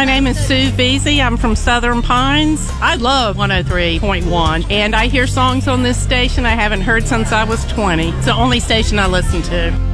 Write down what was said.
My name is Sue Veazey. I'm from Southern Pines. I love 103.1, and I hear songs on this station I haven't heard since I was 20. It's the only station I listen to.